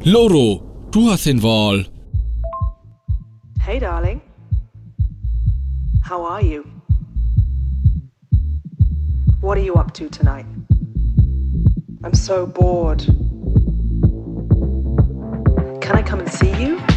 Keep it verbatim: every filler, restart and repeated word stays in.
Loro, du hast den Wahl. Hey, darling. How are you? What are you up to tonight? I'm so bored. Can I come and see you?